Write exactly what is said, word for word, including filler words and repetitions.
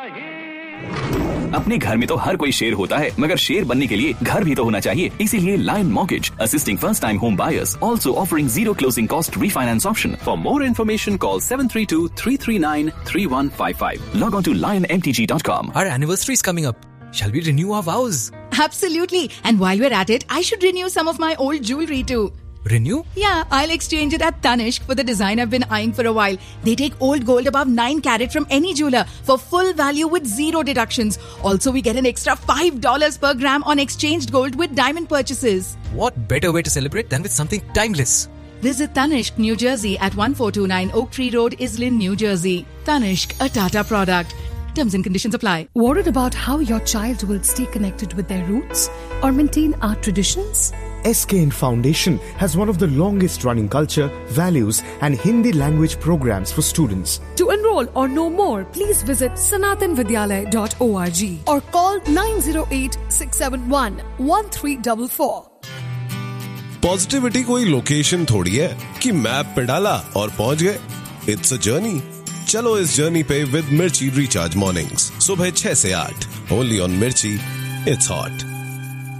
अपने घर में तो हर कोई शेर होता है, मगर शेर बनने के लिए घर भी तो होना चाहिए। इसीलिए lion mortgage, assisting first time home buyers, also offering zero closing cost refinance option. For more information, call seven three two, three three nine, three one five five. Log on to lion m t g dot com. Our anniversary is coming up. Shall we renew our vows? Absolutely. And while we're at it, I should renew some of my old jewelry too. Renew? Yeah, I'll exchange it at Tanishq for the design I've been eyeing for a while. They take old gold above nine carat from any jeweler for full value with zero deductions. Also, we get an extra five dollars per gram on exchanged gold with diamond purchases. What better way to celebrate than with something timeless? Visit Tanishq, New Jersey at one four two nine Oak Tree Road, Islin, New Jersey. Tanishq, a Tata product. Terms and conditions apply. Worried about how your child will stay connected with their roots or maintain our traditions? S K N Foundation has one of the longest running culture, values and Hindi language programs for students. To enroll or know more, please visit sanatan vidyalaya dot org or call nine zero eight, six seven one, one three four four. Positivity कोई location थोड़ी है कि map पे डाला और पहुंच गए. It's a journey. चलो इस जर्नी पे विद मिर्ची रिचार्ज मॉर्निंग्स सुबह छह से आठ. ओनली ऑन मिर्ची. It's hot.